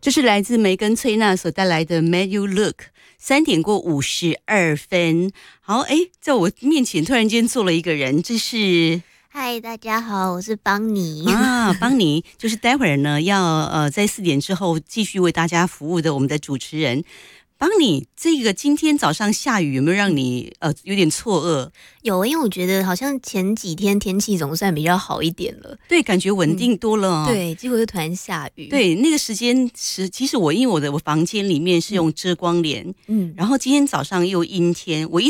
这是来自梅根翠娜所带来的 Made You Look， 3点过52分。好，在我面前突然间坐了一个人，这是嗨，大家好，我是邦尼啊，邦尼就是待会儿呢要在4点之后继续为大家服务的我们的主持人。邦尼，这个今天早上下雨有没有让你有点错愕？ 有，因为我觉得好像前几天天气总算比较好一点了， 对，感觉稳定多了哦。 对，结果又突然下雨。 对，那个时间其实因为我的房间里面是用遮光帘，然后今天早上又阴天，我一